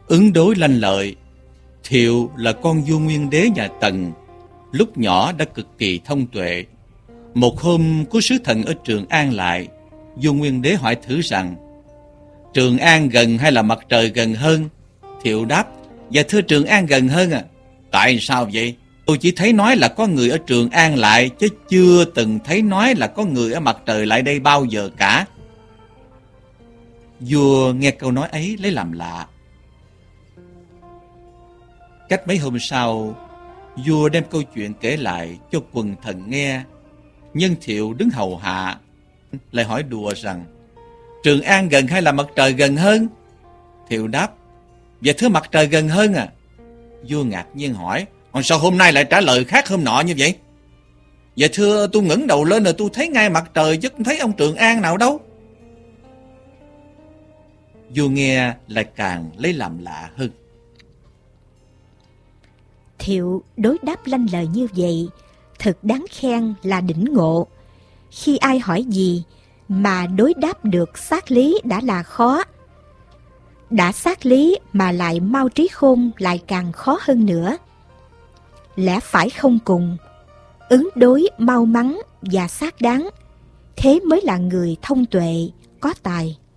Ứng đối lanh lợi. Thiệu là con vua nguyên đế nhà Tần, lúc nhỏ đã cực kỳ thông tuệ. Một hôm có sứ thần ở Trường An lại, vua nguyên đế hỏi thử rằng: Trường An gần hay là mặt trời gần hơn? Thiệu đáp: Dạ thưa, Trường An gần hơn à. Tại sao vậy? Tôi chỉ thấy nói là có người ở Trường An lại, chứ chưa từng thấy nói là có người ở mặt trời lại đây bao giờ cả. Vua nghe câu nói ấy lấy làm lạ. Cách mấy hôm sau, vua đem câu chuyện kể lại cho quần thần nghe. Nhân Thiệu đứng hầu hạ, lại hỏi đùa rằng: Trường An gần hay là mặt trời gần hơn? Thiệu đáp: Dạ thưa, mặt trời gần hơn à. Vua ngạc nhiên hỏi: Còn sao hôm nay lại trả lời khác hôm nọ như vậy? Dạ thưa, tôi ngẩng đầu lên rồi tôi thấy ngay mặt trời chứ không thấy ông Trường An nào đâu. Vua nghe lại càng lấy làm lạ hơn. Thiệu đối đáp lanh lợi như vậy thật đáng khen là đỉnh ngộ. Khi ai hỏi gì mà đối đáp được sát lý đã là khó. Đã sát lý mà lại mau trí khôn lại càng khó hơn nữa. Lẽ phải không cùng, ứng đối mau mắn và xác đáng, thế mới là người thông tuệ, có tài.